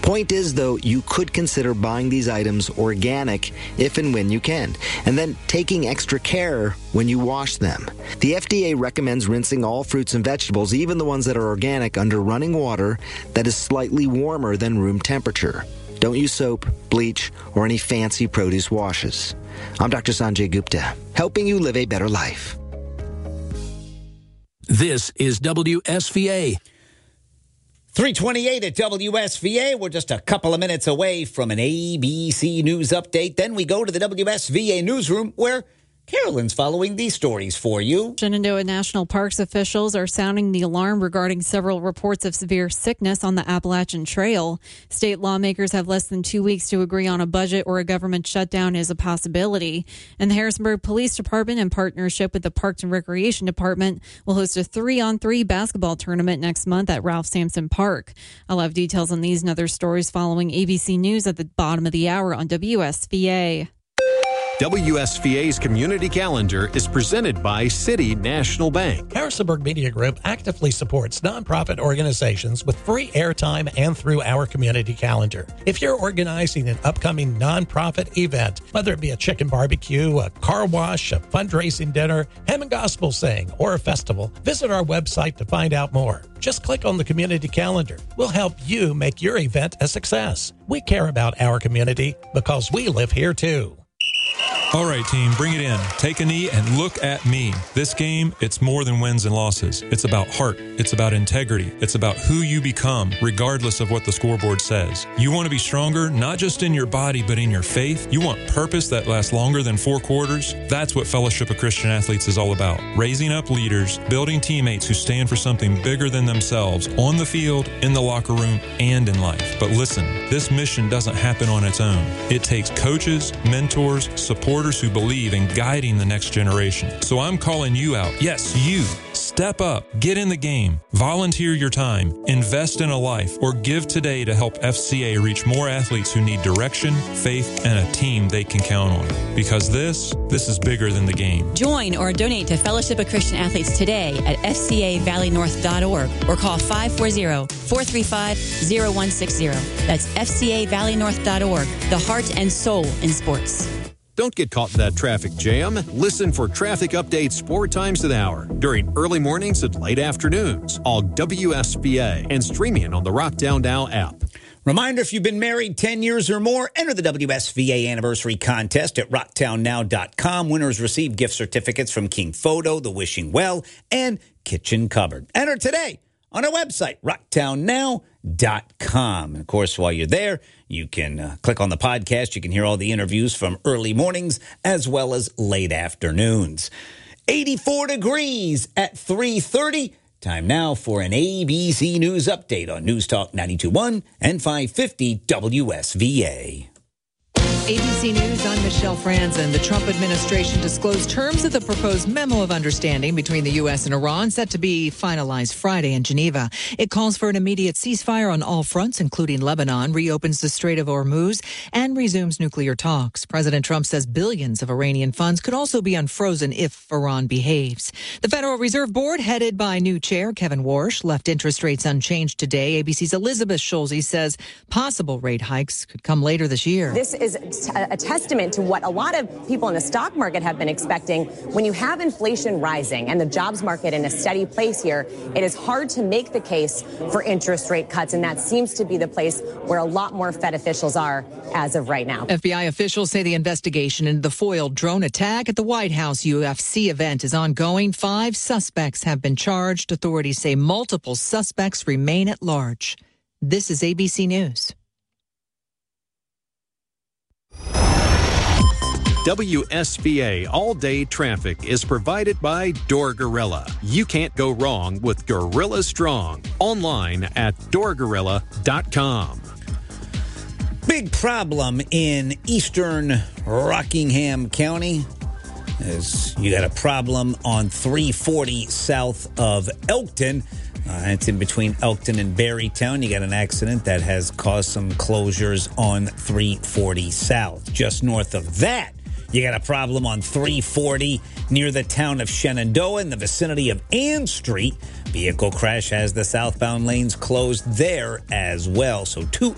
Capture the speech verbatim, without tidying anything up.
Point is, though, you could consider buying these items organic if and when you can, and then taking extra care when you wash them. The F D A recommends rinsing all fruits and vegetables, even the ones that are organic, under running water that is slightly warmer than room temperature. Don't use soap, bleach, or any fancy produce washes. I'm Doctor Sanjay Gupta, helping you live a better life. This is W S V A. three twenty-eight at W S V A. We're just a couple of minutes away from an A B C News update. Then we go to the W S V A newsroom where Carolyn's following these stories for you. Shenandoah National Parks officials are sounding the alarm regarding several reports of severe sickness on the Appalachian Trail. State lawmakers have less than two weeks to agree on a budget or a government shutdown is a possibility. And the Harrisonburg Police Department, in partnership with the Parks and Recreation Department, will host a three-on-three basketball tournament next month at Ralph Sampson Park. I'll have details on these and other stories following A B C News at the bottom of the hour on W S V A. W S V A's Community Calendar is presented by City National Bank. Harrisonburg Media Group actively supports nonprofit organizations with free airtime and through our community calendar. If you're organizing an upcoming nonprofit event, whether it be a chicken barbecue, a car wash, a fundraising dinner, hymn and gospel sing, or a festival, visit our website to find out more. Just click on the community calendar. We'll help you make your event a success. We care about our community because we live here too. All right, team, bring it in. Take a knee and look at me. This game, it's more than wins and losses. It's about heart. It's about integrity. It's about who you become, regardless of what the scoreboard says. You want to be stronger, not just in your body, but in your faith. You want purpose that lasts longer than four quarters. That's what Fellowship of Christian Athletes is all about. Raising up leaders, building teammates who stand for something bigger than themselves, on the field, in the locker room, and in life. But listen, this mission doesn't happen on its own. It takes coaches, mentors, supporters who believe in guiding the next generation. So I'm calling you out. Yes, you. Step up, get in the game, volunteer your time, invest in a life, or give today to help F C A reach more athletes who need direction, faith, and a team they can count on. Because this, this is bigger than the game. Join or donate to Fellowship of Christian Athletes today at f c a valley north dot org or call five four zero, four three five, zero one six zero. That's f c a valley north dot org, the heart and soul in sports. Don't get caught in that traffic jam. Listen for traffic updates four times an hour during early mornings and late afternoons. All W S V A and streaming on the Rocktown Now app. Reminder, if you've been married ten years or more, enter the W S V A Anniversary Contest at rocktown now dot com. Winners receive gift certificates from King Photo, The Wishing Well, and Kitchen Cupboard. Enter today on our website, rocktown now dot com. And of course, while you're there, you can uh, click on the podcast. You can hear all the interviews from early mornings as well as late afternoons. eighty-four degrees at three thirty. Time now for an A B C News update on News Talk ninety-two point one and five fifty W S V A. A B C News, I'm Michelle Franzen. The Trump administration disclosed terms of the proposed memo of understanding between the U S and Iran, set to be finalized Friday in Geneva. It calls for an immediate ceasefire on all fronts, including Lebanon, reopens the Strait of Hormuz, and resumes nuclear talks. President Trump says billions of Iranian funds could also be unfrozen if Iran behaves. The Federal Reserve Board, headed by new chair Kevin Warsh, left interest rates unchanged today. A B C's Elizabeth Schulze says possible rate hikes could come later this year. This is a testament to what a lot of people in the stock market have been expecting. When you have inflation rising and the jobs market in a steady place here, it is hard to make the case for interest rate cuts, and that seems to be the place where a lot more Fed officials are as of right now. F B I officials say the investigation into the foiled drone attack at the White House U F C event is ongoing. Five suspects have been charged. Authorities say multiple suspects remain at large. This is A B C News. W S V A all-day traffic is provided by Door Gorilla. You can't go wrong with Gorilla Strong. Online at door gorilla dot com. Big problem in eastern Rockingham County is you got a problem on three forty south of Elkton. Uh, it's in between Elkton and Berrytown. You got an accident that has caused some closures on three forty south. Just north of that, you got a problem on three forty near the town of Shenandoah in the vicinity of Ann Street. Vehicle crash has the southbound lanes closed there as well. So two